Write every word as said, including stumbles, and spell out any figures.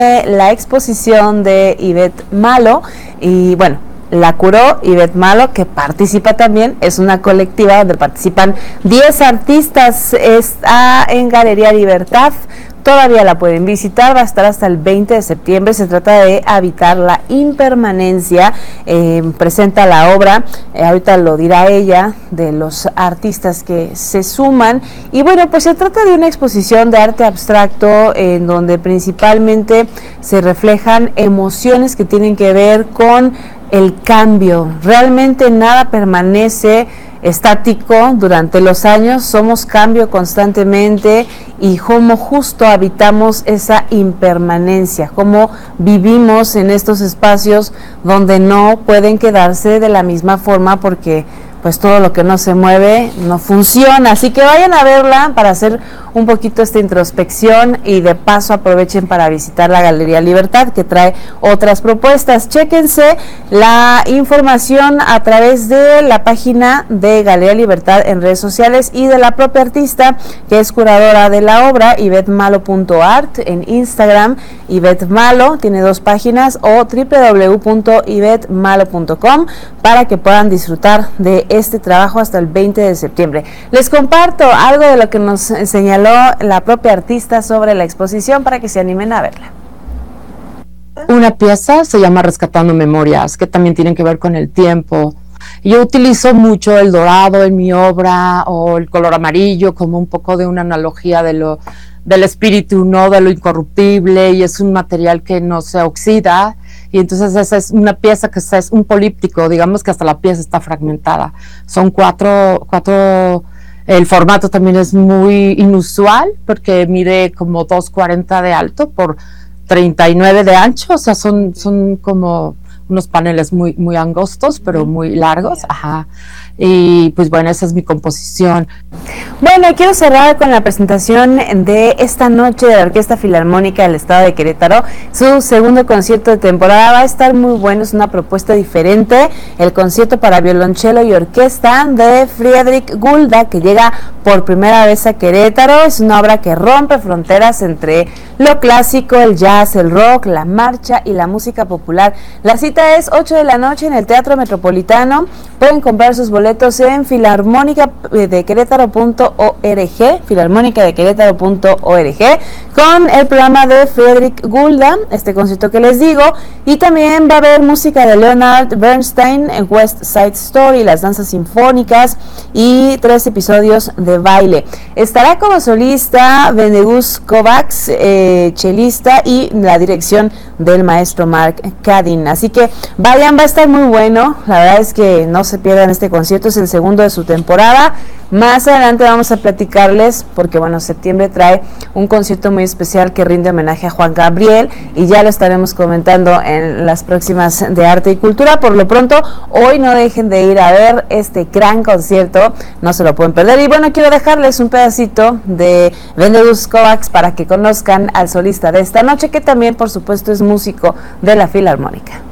La exposición de Ivette Malo y bueno, la curó Ivette Malo, que participa también, es una colectiva donde participan diez artistas, está en Galería Libertad, todavía la pueden visitar, va a estar hasta el veinte de septiembre, se trata de habitar la impermanencia, eh, presenta la obra, eh, ahorita lo dirá ella, de los artistas que se suman, y bueno, pues se trata de una exposición de arte abstracto en donde principalmente se reflejan emociones que tienen que ver con el cambio. Realmente nada permanece estático durante los años, somos cambio constantemente, y cómo justo habitamos esa impermanencia, cómo vivimos en estos espacios donde no pueden quedarse de la misma forma porque pues todo lo que no se mueve no funciona. Así que vayan a verla para hacer un poquito esta introspección y de paso aprovechen para visitar la Galería Libertad, que trae otras propuestas. Chéquense la información a través de la página de Galería Libertad en redes sociales y de la propia artista que es curadora de la obra, ivette malo punto art en Instagram. Ivette Malo tiene dos páginas, o doble u doble u doble u punto ivette malo punto com, para que puedan disfrutar de este trabajo hasta el veinte de septiembre. Les comparto algo de lo que nos señaló la propia artista sobre la exposición para que se animen a verla. Una pieza se llama Rescatando Memorias, que también tienen que ver con el tiempo. Yo utilizo mucho el dorado en mi obra, o el color amarillo, como un poco de una analogía de lo, del espíritu, ¿no? De lo incorruptible, y es un material que no se oxida, y entonces esa es una pieza que es un políptico, digamos que hasta la pieza está fragmentada. Son cuatro, cuatro, el formato también es muy inusual, porque mide como dos cuarenta de alto por treinta y nueve de ancho, o sea, son, son como unos paneles muy, muy angostos, pero muy largos, ajá. Y pues bueno, esa es mi composición. Bueno, quiero cerrar con la presentación de esta noche de la Orquesta Filarmónica del Estado de Querétaro. Su segundo concierto de temporada va a estar muy bueno, es una propuesta diferente. El concierto para violonchelo y orquesta de Friedrich Gulda, que llega por primera vez a Querétaro. Es una obra que rompe fronteras entre lo clásico, el jazz, el rock, la marcha y la música popular. La cita es ocho de la noche en el Teatro Metropolitano. Pueden comprar sus boletos en filarmónica de querétaro punto org, filarmónica de querétaro punto org, con el programa de Friedrich Gulda, este concierto que les digo, y también va a haber música de Leonard Bernstein, en West Side Story, las danzas sinfónicas y tres episodios de baile. Estará como solista Vendegus Kovacs, eh, chelista, y la dirección del maestro Mark Cadin. Así que vayan, va a estar muy bueno, la verdad es que no se pierdan este concierto, es el segundo de su temporada. Más adelante vamos a platicarles, porque bueno, septiembre trae un concierto muy especial que rinde homenaje a Juan Gabriel, y ya lo estaremos comentando en las próximas de Arte y Cultura. Por lo pronto, hoy no dejen de ir a ver este gran concierto, no se lo pueden perder. Y bueno, quiero dejarles un pedacito de Vendegus Kovacs para que conozcan al solista de esta noche, que también por supuesto es músico de la Filarmónica.